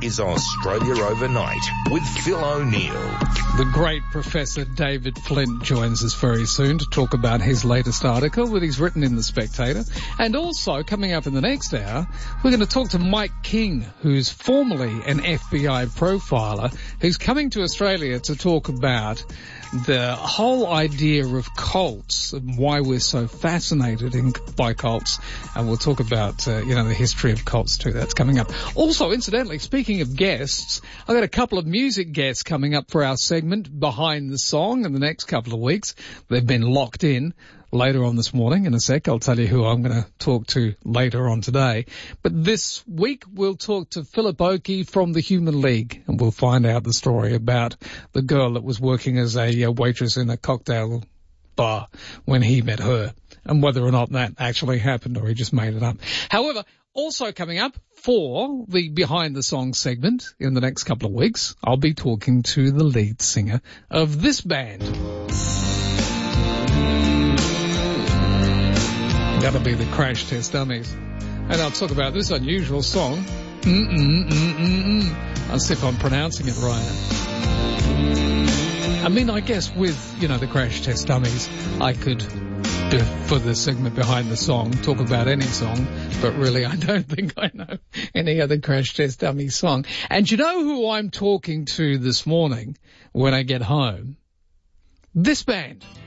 is Australia Overnight with Phil O'Neill. The great Professor David Flint joins us very soon to talk about his latest article that he's written in The Spectator. And also, coming up in the next hour, we're going to talk to Mike King, who's formerly an FBI profiler, who's coming to Australia to talk about the whole idea of cults and why we're so fascinated by cults. And we'll talk about, the history of cults too. That's coming up. Also, incidentally, speaking of guests, I've got a couple of music guests coming up for our segment Behind the Song in the next couple of weeks. They've been locked in. Later on this morning, in a sec, I'll tell you who I'm going to talk to later on today. But this week, we'll talk to Philip Oakey from the Human League, and we'll find out the story about the girl that was working as a waitress in a cocktail bar when he met her, and whether or not that actually happened or he just made it up. However, also coming up for the Behind the Song segment in the next couple of weeks, I'll be talking to the lead singer of this band. That'll be the Crash Test Dummies. And I'll talk about this unusual song. I'll see if I'm pronouncing it right. I mean, I guess with, the Crash Test Dummies, I could, for the segment Behind the Song, talk about any song, but really I don't think I know any other Crash Test Dummies song. And you know who I'm talking to this morning when I get home? This band.